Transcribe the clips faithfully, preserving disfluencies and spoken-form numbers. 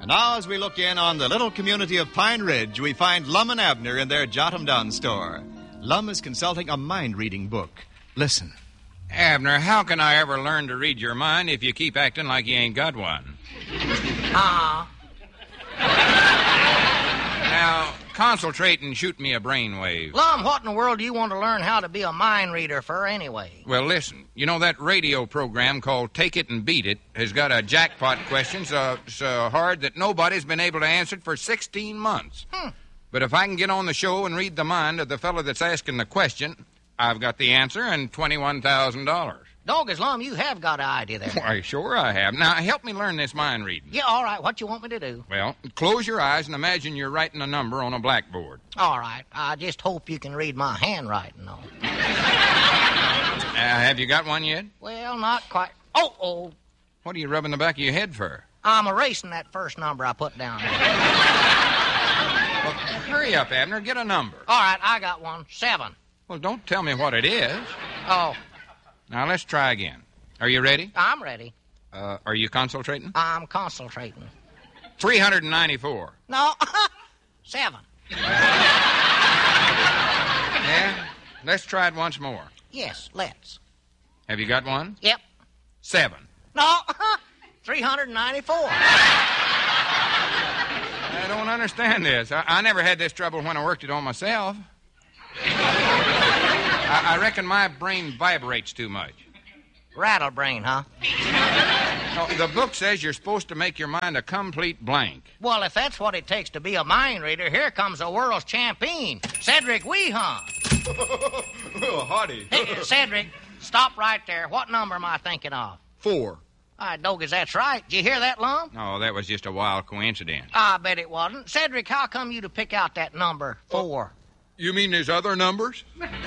Now, as we look in on the little community of Pine Ridge, we find Lum and Abner in their Jot-em-Down store. Lum is consulting a mind-reading book. Listen. Abner, how can I ever learn to read your mind if you keep acting like you ain't got one? Uh-huh. Now, concentrate and shoot me a brainwave. Lum, what in the world do you want to learn how to be a mind reader for anyway? Well, listen. You know that radio program called Take It and Beat It has got a jackpot question so, so hard that nobody's been able to answer it for sixteen months. Hmm. But if I can get on the show and read the mind of the fellow that's asking the question, I've got the answer and twenty-one thousand dollars. Doggos, Lum, you have got an idea there. Why, sure I have. Now, help me learn this mind reading. Yeah, all right. What you want me to do? Well, close your eyes and imagine you're writing a number on a blackboard. All right. I just hope you can read my handwriting, though. Uh, have you got one yet? Well, not quite. Oh, oh. What are you rubbing the back of your head for? I'm erasing that first number I put down there. Well, hurry up, Abner. Get a number. All right, I got one. Seven. Well, don't tell me what it is. Oh. Now, let's try again. Are you ready? I'm ready. Uh, are you concentrating? I'm concentrating. three hundred ninety-four. No, seven. Yeah? Let's try it once more. Yes, let's. Have you got one? Yep. Seven. No, three hundred ninety-four. I don't understand this. I, I never had this trouble when I worked it on myself. I, I reckon my brain vibrates too much. Rattle brain, huh? No, the book says you're supposed to make your mind a complete blank. Well, if that's what it takes to be a mind reader, here comes the world's champion, Cedric Weehan. Oh, howdy. Hey, Cedric, stop right there. What number am I thinking of? Four. All right, Doggos, that's right. Did you hear that, Lum? Oh, that was just a wild coincidence. I bet it wasn't. Cedric, how come you to pick out that number, four? You mean there's other numbers?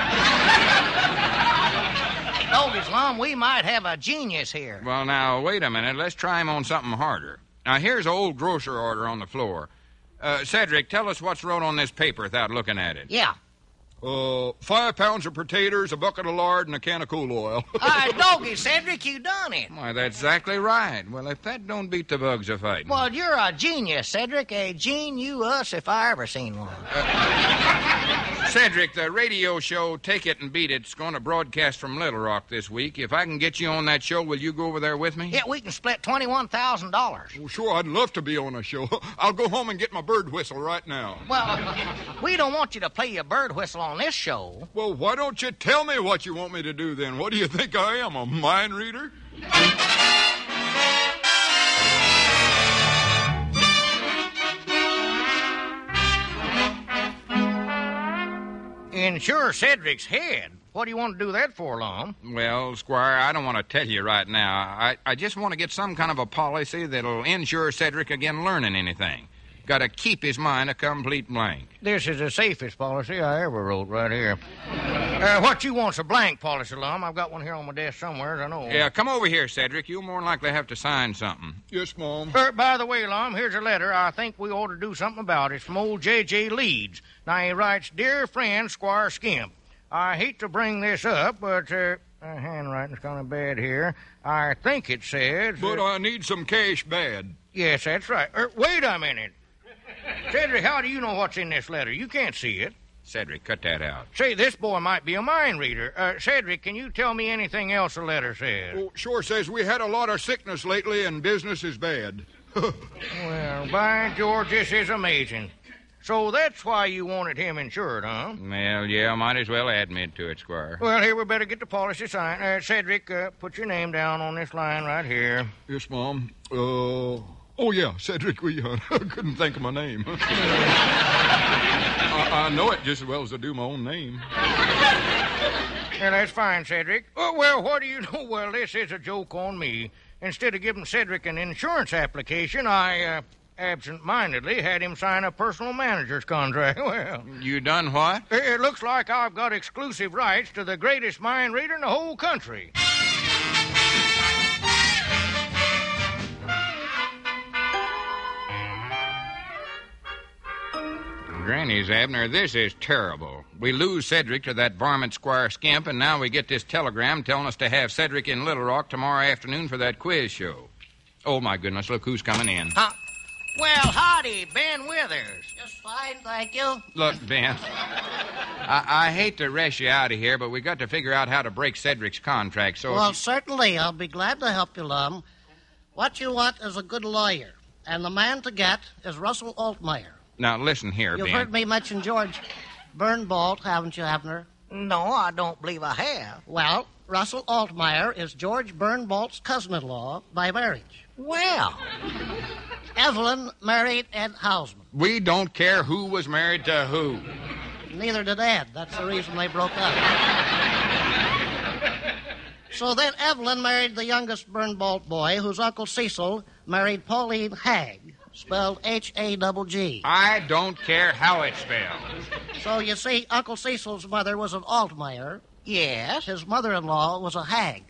Doggos, Lum, we might have a genius here. Well, now, wait a minute. Let's try him on something harder. Now, here's an old grocer order on the floor. Uh, Cedric, tell us what's wrote on this paper without looking at it. Yeah. Uh, five pounds of potatoes, a bucket of lard, and a can of cool oil. All right, Doggos, Cedric, you done it. Why, that's exactly right. Well, if that don't beat the bugs a fighting. Well, you're a genius, Cedric. A gene-you-us if I ever seen one. Uh, Cedric, the radio show Take It and Beat It's going to broadcast from Little Rock this week. If I can get you on that show, will you go over there with me? Yeah, we can split twenty-one thousand dollars. Well, sure, I'd love to be on a show. I'll go home and get my bird whistle right now. Well, we don't want you to play your bird whistle on this show. Well, why don't you tell me what you want me to do then? What do you think I am, a mind reader? Insure Cedric's head. What do you want to do that for, Lum? Well, Squire, I don't want to tell you right now. I, I just want to get some kind of a policy that'll insure Cedric again learning anything. Got to keep his mind a complete blank. This is the safest policy I ever wrote right here. Uh, what you want's a blank policy, Lum. I've got one here on my desk somewhere, I know. Yeah, come over here, Cedric. You'll more than likely have to sign something. Yes, Mom. Uh, by the way, Lum, here's a letter I think we ought to do something about. It's from old J J. Leeds. Now, he writes, Dear friend, Squire Skimp, I hate to bring this up, but uh, uh, handwriting's kind of bad here. I think it says... But uh, I need some cash bad. Yes, that's right. Uh, wait a minute. Cedric, how do you know what's in this letter? You can't see it. Cedric, cut that out. Say, this boy might be a mind reader. Uh, Cedric, can you tell me anything else the letter says? Oh, sure says we had a lot of sickness lately and business is bad. Well, by George, this is amazing. So that's why you wanted him insured, huh? Well, yeah, might as well admit to it, Squire. Well, here, we better get the policy signed. Uh, Cedric, uh, put your name down on this line right here. Yes, Mom. Uh, oh, yeah, Cedric Weehan. I couldn't think of my name. I, I know it just as well as I do my own name. Yeah, that's fine, Cedric. Oh, well, what do you know? Well, this is a joke on me. Instead of giving Cedric an insurance application, I, uh, absent-mindedly had him sign a personal manager's contract. Well... You done what? It looks like I've got exclusive rights to the greatest mind reader in the whole country. Granny's, Abner, this is terrible. We lose Cedric to that varmint Squire Skimp, and now we get this telegram telling us to have Cedric in Little Rock tomorrow afternoon for that quiz show. Oh, my goodness, look who's coming in. Huh? Well, howdy, Ben Withers. Just fine, thank you. Look, Ben, I, I hate to rush you out of here, but we got to figure out how to break Cedric's contract, so... Well, if you... certainly, I'll be glad to help you, Lum. What you want is a good lawyer, and the man to get is Russell Altmeyer. Now, listen here, You've Ben. heard me mention George Bernbolt, haven't you, Abner? No, I don't believe I have. Well, Russell Altmeyer is George Bernbolt's cousin-in-law by marriage. Well, Evelyn married Ed Hausman. We don't care who was married to who. Neither did Ed. That's the reason they broke up. So then Evelyn married the youngest Bernbolt boy, whose Uncle Cecil married Pauline Hagg, spelled H A G G. I don't care how it's spelled. So you see, Uncle Cecil's mother was an Altmeyer. yes. His mother-in-law was a Hagg.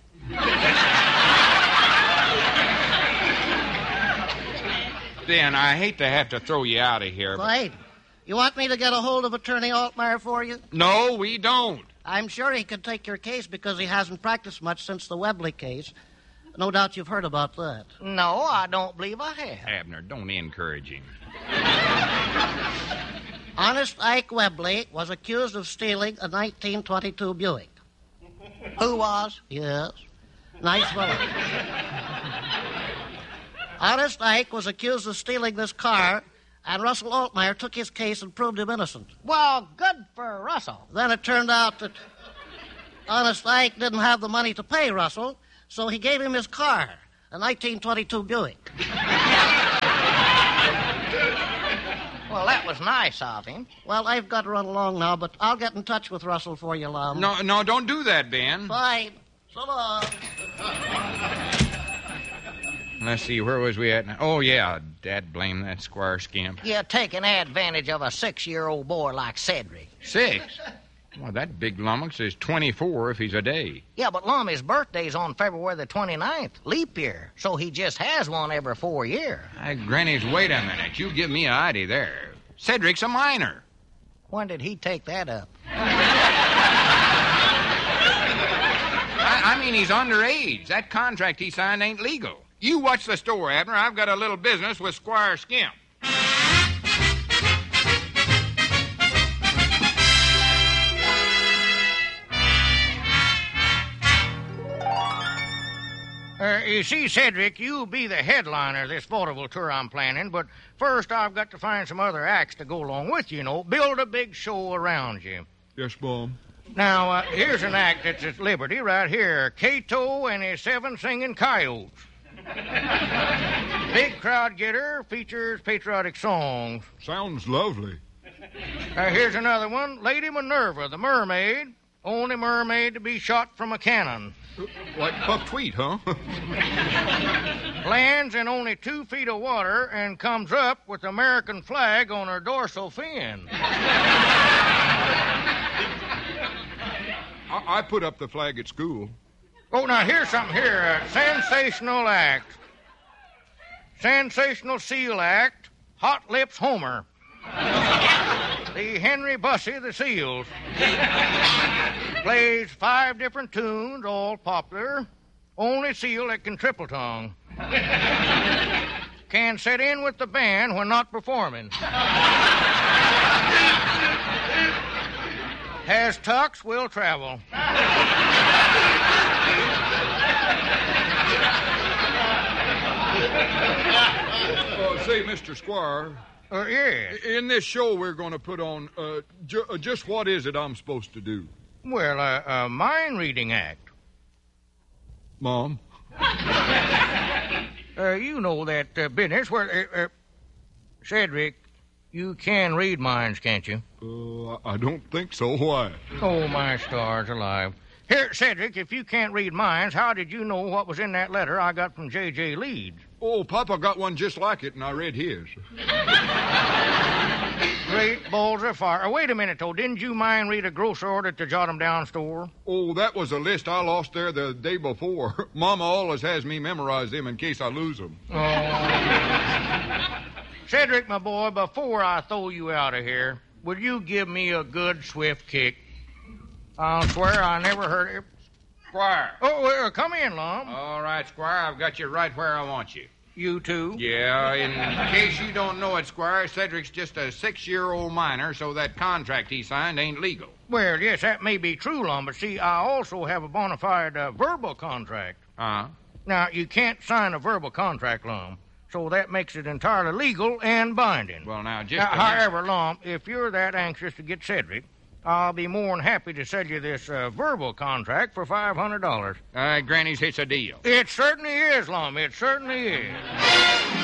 Ben, I hate to have to throw you out of here, but... Wait. You want me to get a hold of Attorney Altmeyer for you? No, we don't. I'm sure he could take your case because he hasn't practiced much since the Webley case. No doubt you've heard about that. No, I don't believe I have. Abner, don't encourage him. Honest Ike Webley was accused of stealing a nineteen twenty-two Buick. Who was? Yes. Nice fellow. Honest Ike was accused of stealing this car, and Russell Altmeyer took his case and proved him innocent. Well, good for Russell. Then it turned out that Honest Ike didn't have the money to pay Russell, so he gave him his car, a nineteen twenty-two Buick. Well, that was nice of him. Well, I've got to run along now, but I'll get in touch with Russell for you, Lum. No, no, don't do that, Ben. Fine. So long. Let's see, where was we at now? Oh, yeah, Dad blame that Squire Skimp. You're taking advantage of a six-year-old boy like Cedric. Six? Well, that big lummox is twenty-four if he's a day. Yeah, but Lummy's birthday's on February the twenty-ninth, leap year, so he just has one every four years. Hey, Granny's, wait a minute. You give me an idea there. Cedric's a minor. When did he take that up? I, I mean, he's underage. That contract he signed ain't legal. You watch the store, Abner. I've got a little business with Squire Skimp. Uh, you see, Cedric, you'll be the headliner of this vaudeville tour I'm planning, but first I've got to find some other acts to go along with you, you know. Build a big show around you. Yes, Mom. Now, uh, here's an act that's at Liberty right here. Cato and his seven singing coyotes. Big crowd getter, features patriotic songs. Sounds lovely. Uh, here's another one. Lady Minerva, the mermaid. Only mermaid to be shot from a cannon. Uh, like Puff Tweet, huh? Lands in only two feet of water and comes up with the American flag on her dorsal fin. I-, I put up the flag at school. Oh, now here's something here. Uh, sensational act. Sensational seal act. Hot Lips Homer. The Henry Bussey of the Seals. Plays five different tunes, all popular. Only seal that can triple tongue. Can set in with the band when not performing. Has tux, will travel. Uh, say, Mister Squire, Uh, yeah. in this show we're going to put on, uh, ju- uh, just what is it I'm supposed to do? Well, uh, a mind reading act. Mom? Uh, you know that uh, business where, uh, uh, Cedric, you can read minds, can't you? Uh, I don't think so. Why? Oh, my stars alive. Here, Cedric, if you can't read minds, how did you know what was in that letter I got from J J. Leeds? Oh, Papa got one just like it, and I read his. Great balls of fire. Oh, wait a minute, though. Didn't you mind read a grocery order at the Jot 'em Down store? Oh, that was a list I lost there the day before. Mama always has me memorize them in case I lose them. Oh. Cedric, my boy, before I throw you out of here, would you give me a good, swift kick? I'll swear I never heard it. Squire. Oh, well, come in, Lum. All right, Squire, I've got you right where I want you. You too? Yeah, in case you don't know it, Squire, Cedric's just a six-year-old minor, so that contract he signed ain't legal. Well, yes, that may be true, Lum, but see, I also have a bona fide uh, verbal contract. Uh-huh. Now, you can't sign a verbal contract, Lum, so that makes it entirely legal and binding. Well, now, just... Now, a however, Lum, if you're that anxious to get Cedric, I'll be more than happy to sell you this uh, verbal contract for five hundred dollars. Uh, Granny's, it's a deal. It certainly is, Lum. It certainly is.